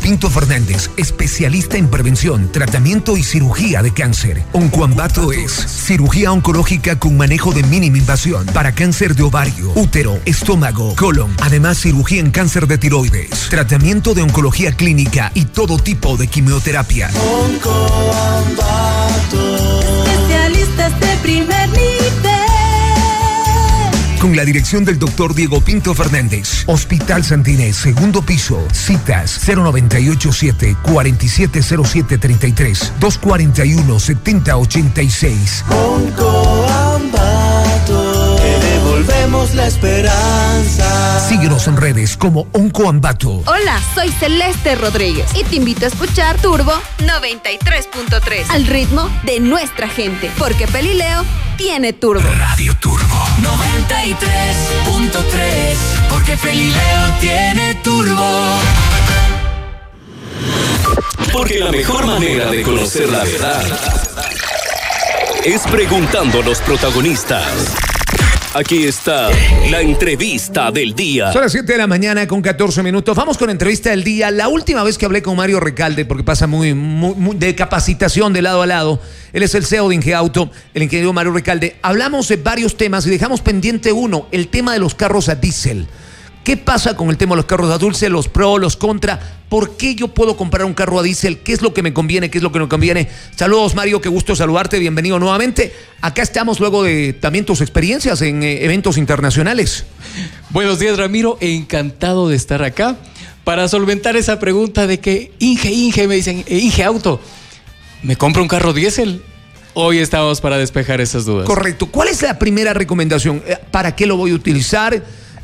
Pinto Fernández, especialista en prevención, tratamiento y cirugía de cáncer. Oncoambato es cirugía oncológica con manejo de mínima invasión para cáncer de ovario, útero, estómago, colon. Además, cirugía en cáncer de tiroides, tratamiento de oncología clínica y todo tipo de quimioterapia. Oncoambato, especialistas de primer nivel. Con la dirección del doctor Diego Pinto Fernández. Hospital Santinés, segundo piso. Citas 0987-470733, 241-7086. Oncoambato, que devolvemos la esperanza. Síguenos en redes como Oncoambato. Hola, soy Celeste Rodríguez y te invito a escuchar Turbo 93.3 al ritmo de nuestra gente, porque Pelileo tiene turbo. Radio Turbo 93.3, porque Pelileo tiene turbo. Porque la mejor manera de conocer la verdad es preguntando a los protagonistas. Aquí está la entrevista del día. Son las 7 de la mañana con 14 minutos. Vamos con la entrevista del día. La última vez que hablé con Mario Recalde, porque pasa muy de capacitación de lado a lado. Él es el CEO de Ingeauto, el ingeniero Mario Recalde. Hablamos de varios temas y dejamos pendiente uno, el tema de los carros a diésel. ¿Qué pasa con el tema de los carros a diésel, los pros, los contra? ¿Por qué yo puedo comprar un carro a diésel? ¿Qué es lo que me conviene? ¿Qué es lo que no conviene? Saludos, Mario, qué gusto saludarte. Bienvenido nuevamente. Acá estamos luego de también tus experiencias en eventos internacionales. Buenos días, Ramiro. Encantado de estar acá para solventar esa pregunta de que Inge, me dicen, Ingeauto, ¿me compro un carro diésel? Hoy estamos para despejar esas dudas. Correcto. ¿Cuál es la primera recomendación? ¿Para qué lo voy a utilizar?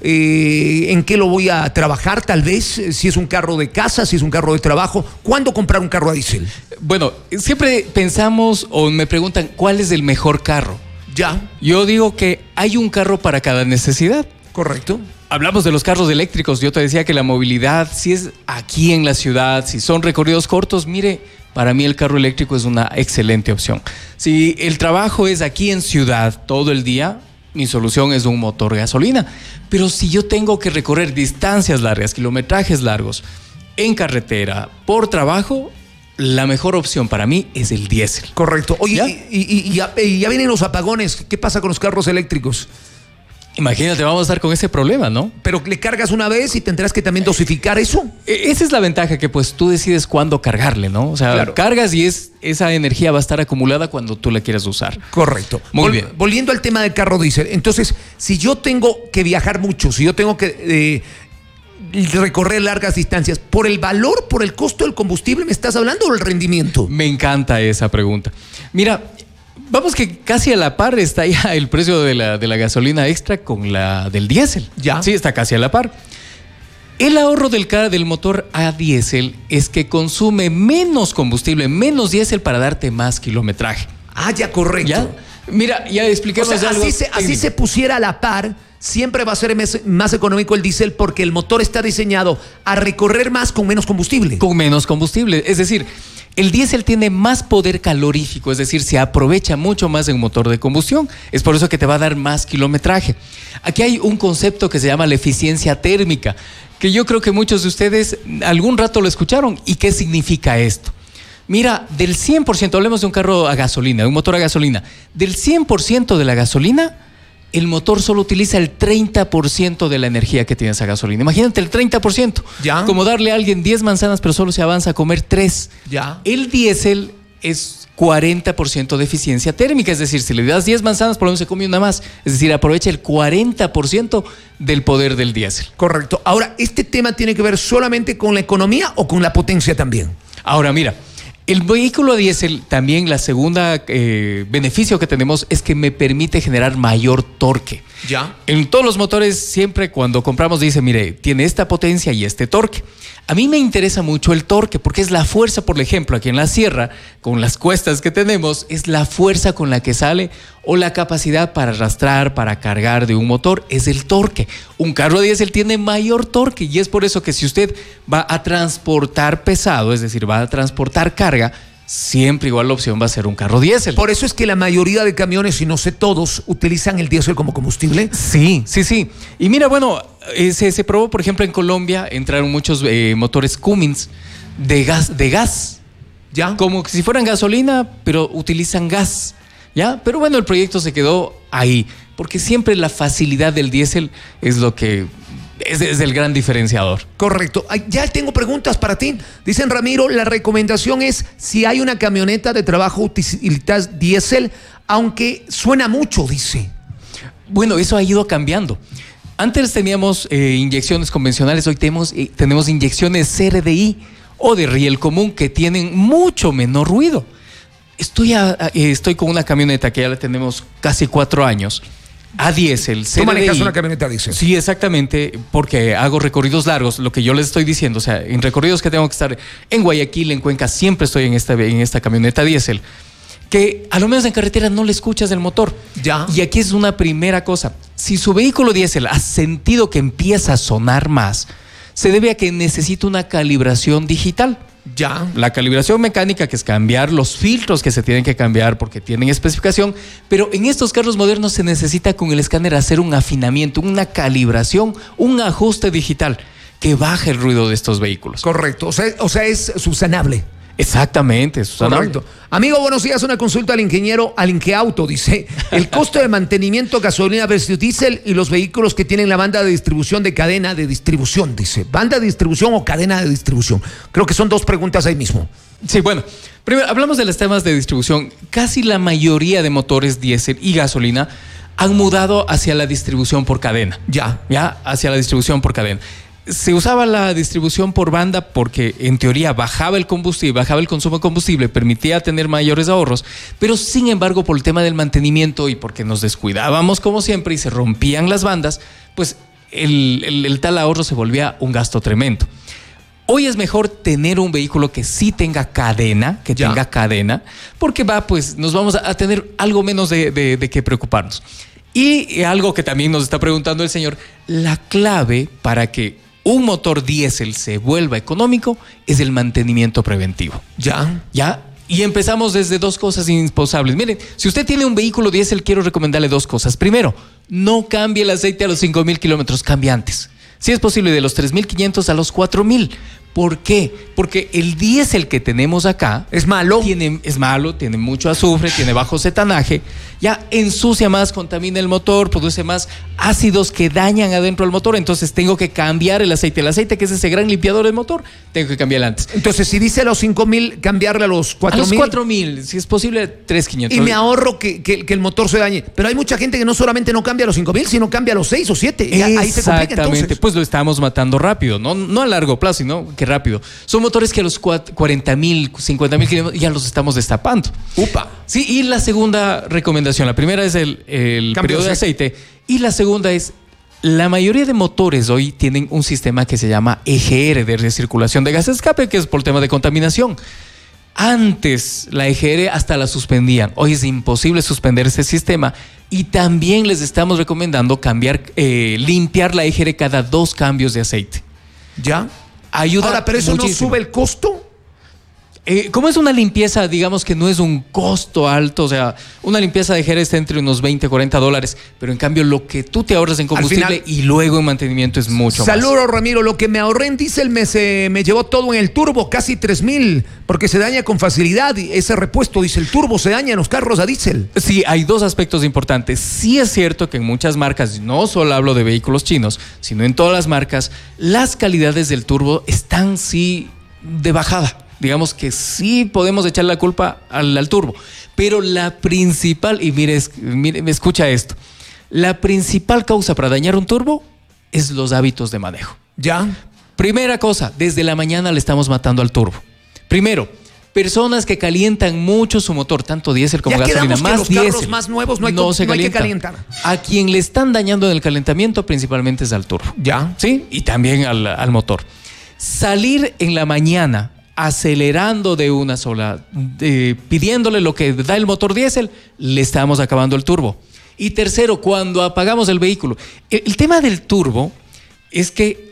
¿En qué lo voy a trabajar tal vez? Si es un carro de casa, si es un carro de trabajo. ¿Cuándo comprar un carro a diésel? Bueno, siempre pensamos o me preguntan ¿cuál es el mejor carro? Ya. Yo digo que hay un carro para cada necesidad. Correcto. Hablamos de los carros eléctricos. Yo te decía que la movilidad, si es aquí en la ciudad, si son recorridos cortos, mire, para mí el carro eléctrico es una excelente opción. Si el trabajo es aquí en ciudad todo el día, mi solución es un motor gasolina. Pero si yo tengo que recorrer distancias largas, kilometrajes largos, en carretera, por trabajo, la mejor opción para mí es el diésel. Correcto. Oye, ¿Ya? Y ya vienen los apagones. ¿Qué pasa con los carros eléctricos? Imagínate, vamos a estar con ese problema, ¿no? Pero le cargas una vez y tendrás que también dosificar eso. Esa es la ventaja, que pues tú decides cuándo cargarle, ¿no? O sea, claro, cargas y esa energía va a estar acumular cuando tú la quieras usar. Correcto. Muy bien. Volviendo al tema del carro diésel. Entonces, si yo tengo que viajar mucho, si yo tengo que recorrer largas distancias, ¿por el valor, por el costo del combustible me estás hablando o el rendimiento? Me encanta esa pregunta. Mira, vamos que casi a la par está ya el precio de la gasolina extra con la del diésel. Ya. Sí, está casi a la par. El ahorro del motor a diésel es que consume menos combustible, menos diésel para darte más kilometraje. Ah, ya, correcto. ¿Ya? Mira, ya expliquemos O sea, algo. así se pusiera a la par, siempre va a ser más económico el diésel porque el motor está diseñado a recorrer más con menos combustible. Con menos combustible. Es decir, el diésel tiene más poder calorífico, es decir, se aprovecha mucho más de un motor de combustión. Es por eso que te va a dar más kilometraje. Aquí hay un concepto que se llama la eficiencia térmica, que yo creo que muchos de ustedes algún rato lo escucharon. ¿Y qué significa esto? Mira, del 100%, hablemos de un carro a gasolina, de un motor a gasolina, del 100% de la gasolina, el motor solo utiliza el 30% de la energía que tiene esa gasolina. Imagínate el 30%. Ya. Como darle a alguien 10 manzanas, pero solo se avanza a comer 3. Ya. El diésel es 40% de eficiencia térmica, es decir, si le das 10 manzanas, por lo menos se come una más. Es decir, aprovecha el 40% del poder del diésel. Correcto. Ahora, ¿este tema tiene que ver solamente con la economía o con la potencia también? Ahora, mira, el vehículo a diésel, también la segunda beneficio que tenemos es que me permite generar mayor torque. Ya. En todos los motores, siempre cuando compramos dice, mire, tiene esta potencia y este torque. A mí me interesa mucho el torque porque es la fuerza, por ejemplo, aquí en la sierra, con las cuestas que tenemos, es la fuerza con la que sale o la capacidad para arrastrar, para cargar de un motor, es el torque. Un carro a diésel tiene mayor torque y es por eso que si usted va a transportar pesado, es decir, va a transportar carga, siempre igual la opción va a ser un carro diésel. Por eso es que la mayoría de camiones, y no sé todos, utilizan el diésel como combustible. Sí. Y mira, bueno, se probó, por ejemplo, en Colombia, entraron muchos motores Cummins de gas. ¿Ya? Como si fueran gasolina, pero utilizan gas. ¿Ya? Pero bueno, el proyecto se quedó ahí, porque siempre la facilidad del diésel es lo que es el gran diferenciador. Correcto. Ay, ya tengo preguntas para ti. Dicen, Ramiro, la recomendación es si hay una camioneta de trabajo utilizas diésel, aunque suena mucho, dice. Bueno, eso ha ido cambiando. Antes teníamos inyecciones convencionales, hoy tenemos inyecciones CRDI o de riel común que tienen mucho menor ruido. Estoy con una camioneta que ya la tenemos casi 4 años, a diésel, CRDI. ¿Tú manejas una camioneta diésel? Sí, exactamente, porque hago recorridos largos, lo que yo les estoy diciendo, o sea, en recorridos que tengo que estar en Guayaquil, en Cuenca, siempre estoy en esta camioneta diésel, que a lo menos en carretera no le escuchas el motor. Ya. Y aquí es una primera cosa, si su vehículo diésel ha sentido que empieza a sonar más, se debe a que necesita una calibración digital. Ya. La calibración mecánica, que es cambiar los filtros que se tienen que cambiar porque tienen especificación, pero en estos carros modernos se necesita con el escáner hacer un afinamiento, una calibración, un ajuste digital que baje el ruido de estos vehículos. Correcto. O sea, es subsanable. Exactamente, Susana. Correcto. Amigo, buenos días. Una consulta al ingeniero, al Ingeauto. Dice, el costo de mantenimiento gasolina versus diésel y los vehículos que tienen la banda de distribución de cadena de distribución, dice. ¿Banda de distribución o cadena de distribución? Creo que son 2 preguntas ahí mismo. Sí, bueno, primero hablamos de los temas de distribución. Casi la mayoría de motores diésel y gasolina han mudado hacia la distribución por cadena. Ya, hacia la distribución por cadena. Se usaba la distribución por banda porque en teoría bajaba el combustible, bajaba el consumo de combustible, permitía tener mayores ahorros, pero sin embargo por el tema del mantenimiento y porque nos descuidábamos como siempre y se rompían las bandas, pues el tal ahorro se volvía un gasto tremendo. Hoy es mejor tener un vehículo que sí tenga cadena, porque pues nos vamos a tener algo menos de qué preocuparnos. Y algo que también nos está preguntando el señor, la clave para que un motor diésel se vuelva económico es el mantenimiento preventivo. Ya. Y empezamos desde 2 cosas indispensables. Miren, si usted tiene un vehículo diésel, quiero recomendarle 2 cosas. Primero, no cambie el aceite a los 5,000 kilómetros, cambie antes. Si es posible, de los 3,500 a los 4,000. ¿Por qué? Porque el diésel que tenemos acá es malo. Es malo, tiene mucho azufre, tiene bajo cetanaje, ya ensucia más, contamina el motor, produce más ácidos que dañan adentro del motor. Entonces tengo que cambiar el aceite. El aceite, que es ese gran limpiador del motor, tengo que cambiarlo antes. Entonces, si dice a los 5,000, cambiarle a los 4,000. A los 4,000, si es posible, 3,500. Y me ahorro que el motor se dañe. Pero hay mucha gente que no solamente no cambia a los 5,000, sino cambia a los 6 o 7. Ahí se complica entonces. Pues lo estamos matando rápido, no a largo plazo, sino que rápido. Son motores que a los 40,000, 50,000 kilómetros ya los estamos destapando. Upa. Sí, y la segunda recomendación, la primera es el periodo de aceite, y la segunda es, la mayoría de motores hoy tienen un sistema que se llama EGR, de recirculación de gas de escape, que es por tema de contaminación. Antes la EGR hasta la suspendían, hoy es imposible suspender ese sistema, y también les estamos recomendando limpiar la EGR cada 2 cambios de aceite. ¿Ya? Ayuda. Ahora, pero eso muchísimo. ¿No sube el costo? Como es una limpieza, digamos que no es un costo alto, o sea, una limpieza de EGR está entre unos $20, $40, pero en cambio lo que tú te ahorras en combustible y luego en mantenimiento es mucho más. Saludos, Ramiro, lo que me ahorré en diésel me llevó todo en el turbo, casi 3,000, porque se daña con facilidad. Ese repuesto, dice, el turbo se daña en los carros a diésel. Sí, hay 2 aspectos importantes. Sí es cierto que en muchas marcas, no solo hablo de vehículos chinos, sino en todas las marcas, las calidades del turbo están sí de bajada. Digamos que sí podemos echar la culpa al turbo, pero la principal, y mire, escucha esto, la principal causa para dañar un turbo es los hábitos de manejo. ¿Ya? Primera cosa, desde la mañana le estamos matando al turbo. Primero, personas que calientan mucho su motor, tanto diésel como gasolina, más los diésel. Carros más nuevos no hay que calentar. A quien le están dañando en el calentamiento principalmente es al turbo. ¿Ya? Sí, y también al motor. Salir en la mañana acelerando de una sola, pidiéndole lo que da el motor diésel, le estamos acabando el turbo. Y tercero, cuando apagamos el vehículo. El tema del turbo es que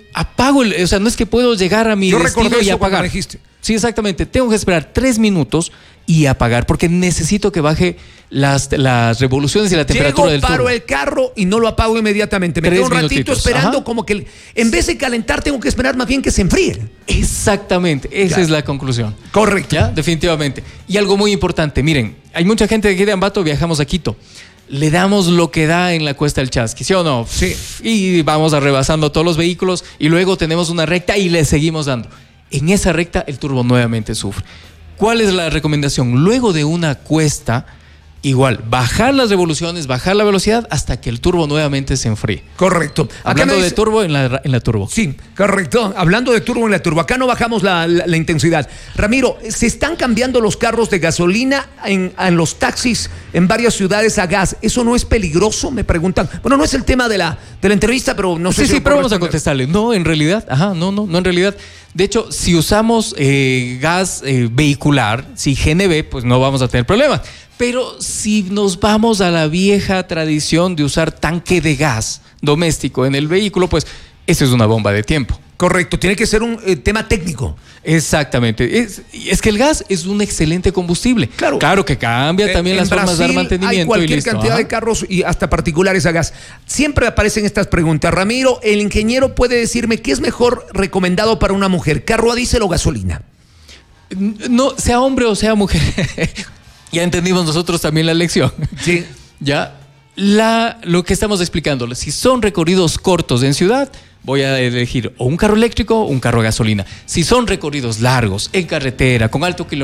apago o sea, no es que puedo llegar a mi destino y apagar. Dijiste. Sí, exactamente. Tengo que esperar 3 minutos y apagar porque necesito que baje las revoluciones y la temperatura del turbo. Paro el carro y no lo apago inmediatamente. Me quedo un ratito esperando, como que en vez de calentar tengo que esperar más bien que se enfríe. Exactamente, esa es la conclusión. Correcto. ¿Ya? Definitivamente. Y algo muy importante, miren, hay mucha gente de aquí de Ambato, viajamos a Quito. Le damos lo que da en la Cuesta del Chasqui, ¿sí o no? Sí. Y vamos rebasando todos los vehículos y luego tenemos una recta y le seguimos dando. En esa recta el turbo nuevamente sufre. ¿Cuál es la recomendación? Luego de una cuesta, igual, bajar las revoluciones, bajar la velocidad hasta que el turbo nuevamente se enfríe. Correcto. Hablando de turbo en la turbo. Sí, correcto. Hablando de turbo en la turbo. Acá no bajamos la intensidad. Ramiro, se están cambiando los carros de gasolina en los taxis en varias ciudades a gas. ¿Eso no es peligroso? Me preguntan. Bueno, no es el tema de la entrevista, pero no sé si... Sí, pero vamos a contestarle. No, en realidad, no en realidad. De hecho, si usamos gas vehicular, si GNV, pues no vamos a tener problemas. Pero si nos vamos a la vieja tradición de usar tanque de gas doméstico en el vehículo, pues eso es una bomba de tiempo. Correcto, tiene que ser un tema técnico. Exactamente. Es que el gas es un excelente combustible. Claro que cambia también las formas de dar mantenimiento. Hay cualquier cantidad de carros y hasta particulares a gas. Siempre aparecen estas preguntas. Ramiro, el ingeniero puede decirme qué es mejor recomendado para una mujer, carro a diésel o gasolina. No, sea hombre o sea mujer. Ya entendimos nosotros también la lección. Sí. Ya. Lo que estamos explicando, si son recorridos cortos en ciudad, voy a elegir o un carro eléctrico o un carro a gasolina. Si son recorridos largos, en carretera, con alto kilómetro,